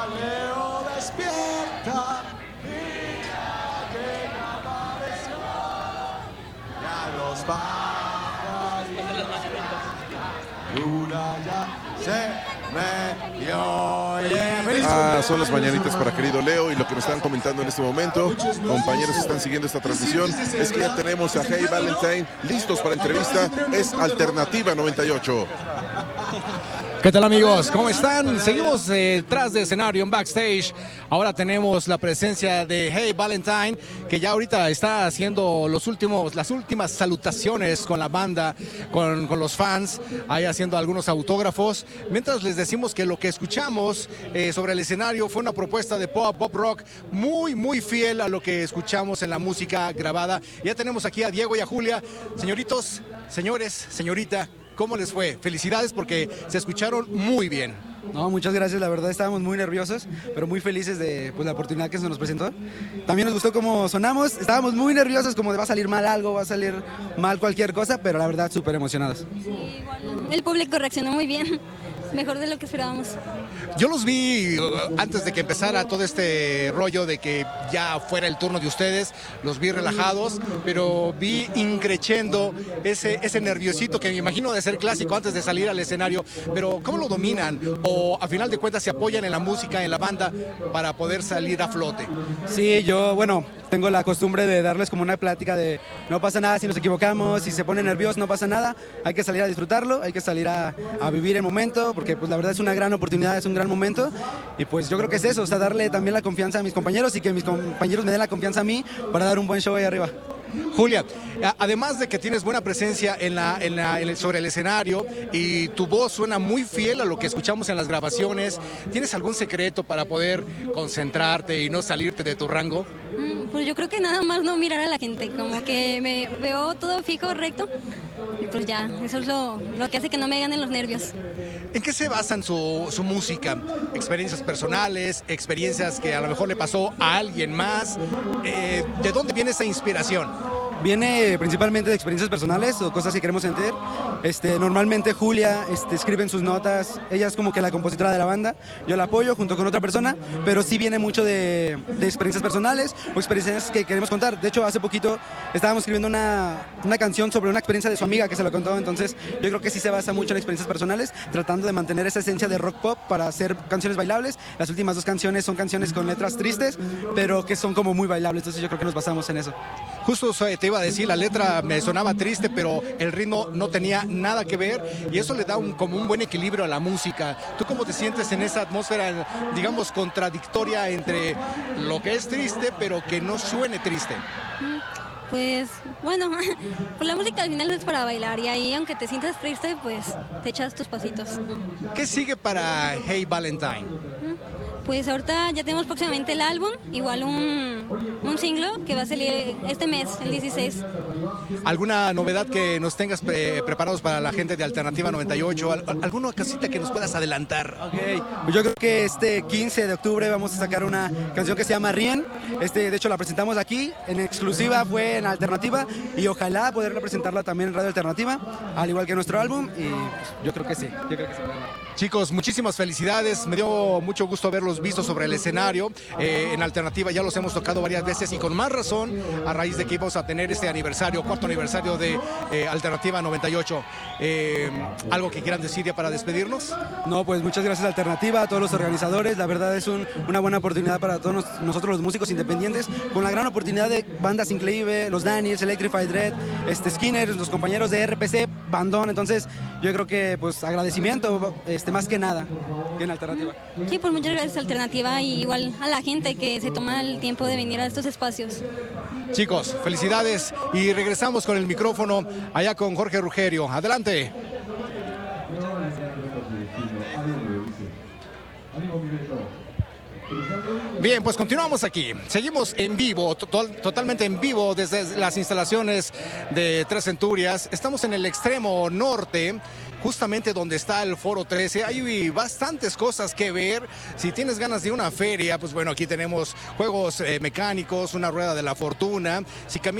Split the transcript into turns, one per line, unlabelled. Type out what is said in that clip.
Leo despierta, mira que amaneció, ya los pajaritos, luna ya se me oye.
Son las mañanitas para querido Leo, y lo que me están comentando en este momento, compañeros que están siguiendo esta transmisión, es que ya tenemos a Hey Valentine listos para entrevista. Es Alternativa 98.
¿Qué tal, amigos? ¿Cómo están? Seguimos detrás de escenario en backstage. Ahora tenemos la presencia de Hey Valentine, que ya ahorita está haciendo las últimas salutaciones con la banda, con los fans, ahí haciendo algunos autógrafos. Mientras les decimos que lo que escuchamos sobre el escenario fue una propuesta de pop rock muy fiel a lo que escuchamos en la música grabada. Ya tenemos aquí a Diego y a Julia. Señoritos, señores, señorita, ¿cómo les fue? Felicidades porque se escucharon muy bien.
No, muchas gracias, la verdad estábamos muy nerviosos, pero muy felices de la oportunidad que se nos presentó. También nos gustó cómo sonamos, estábamos muy nerviosos como de va a salir mal algo, va a salir mal cualquier cosa, pero la verdad súper emocionados.
Sí, igual, el público reaccionó muy bien, mejor de lo que esperábamos.
Yo los vi antes de que empezara todo este rollo de que ya fuera el turno de ustedes, los vi relajados, pero vi increchendo ese nerviosito que me imagino de ser clásico antes de salir al escenario. Pero ¿cómo lo dominan? ¿O a final de cuentas se apoyan en la música, en la banda, para poder salir a flote?
Sí, yo, tengo la costumbre de darles como una plática de no pasa nada si nos equivocamos, si se ponen nerviosos, no pasa nada, hay que salir a disfrutarlo, hay que salir a vivir el momento, porque pues la verdad es una gran oportunidad, es un gran momento, y pues yo creo que es eso, darle también la confianza a mis compañeros y que mis compañeros me den la confianza a mí para dar un buen show ahí arriba.
Julia, además de que tienes buena presencia sobre el escenario y tu voz suena muy fiel a lo que escuchamos en las grabaciones, ¿tienes algún secreto para poder concentrarte y no salirte de tu rango?
Pues yo creo que nada más no mirar a la gente, como que me veo todo fijo, recto, y pues ya, eso es lo que hace que no me ganen los nervios.
¿En qué se basan su música? ¿Experiencias personales? ¿Experiencias que a lo mejor le pasó a alguien más? ¿De dónde viene esa inspiración?
Viene principalmente de experiencias personales o cosas que queremos sentir. Normalmente Julia escribe en sus notas, ella es como que la compositora de la banda, yo la apoyo junto con otra persona, pero sí viene mucho de experiencias personales o experiencias que queremos contar. De hecho, hace poquito estábamos escribiendo una canción sobre una experiencia de su amiga que se lo contó, entonces yo creo que sí se basa mucho en experiencias personales, tratando de mantener esa esencia de rock pop para hacer canciones bailables. Las últimas 2 canciones son canciones con letras tristes, pero que son como muy bailables, entonces yo creo que nos basamos en eso.
Justo te iba a decir, la letra me sonaba triste, pero el ritmo no tenía nada que ver, y eso le da como un buen equilibrio a la música. ¿Tú cómo te sientes en esa atmósfera, digamos, contradictoria entre lo que es triste, pero que no suene triste?
Pues pues la música al final es para bailar, y ahí aunque te sientas triste, pues te echas tus pasitos.
¿Qué sigue para Hey Valentine?
Pues ahorita ya tenemos próximamente el álbum, igual un single que va a salir este mes, el 16.
¿Alguna novedad que nos tengas preparados para la gente de Alternativa 98? ¿Alguna casita que nos puedas adelantar?
Ok, pues yo creo que este 15 de octubre vamos a sacar una canción que se llama Rien. De hecho la presentamos aquí, en exclusiva fue en Alternativa, y ojalá poderla presentarla también en Radio Alternativa, al igual que nuestro álbum, y pues, yo creo que sí.
Chicos, muchísimas felicidades, me dio mucho gusto haberlos visto sobre el escenario. En Alternativa ya los hemos tocado varias veces, y con más razón a raíz de que íbamos a tener este aniversario, 4º aniversario de Alternativa 98. ¿Algo que quieran decir ya para despedirnos?
No, pues muchas gracias a Alternativa, a todos los organizadores. La verdad es una buena oportunidad para todos nosotros los músicos independientes, con la gran oportunidad de bandas increíbles, los Daniels, Electrified Red, Skinner, los compañeros de RPC, Bandón. Entonces yo creo que pues agradecimiento más que nada en Alternativa.
Sí, pues muchas gracias a Alternativa, y igual a la gente que se toma el tiempo de venir a estos espacios.
Chicos, felicidades, y regresamos con el micrófono allá con Jorge Rugerio. Adelante. Bien, pues continuamos aquí. Seguimos en vivo, totalmente en vivo desde las instalaciones de Tres Centurias. Estamos en el extremo norte, justamente donde está el Foro 13. Hay bastantes cosas que ver. Si tienes ganas de una feria, pues bueno, aquí tenemos juegos mecánicos, una rueda de la fortuna. Si